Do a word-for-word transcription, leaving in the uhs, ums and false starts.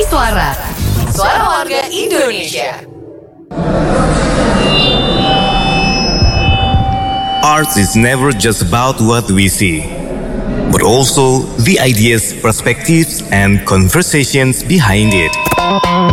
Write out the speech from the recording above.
Suara. Suara warga Indonesia. Art is never just about what we see, but also the ideas, perspectives, and conversations behind it.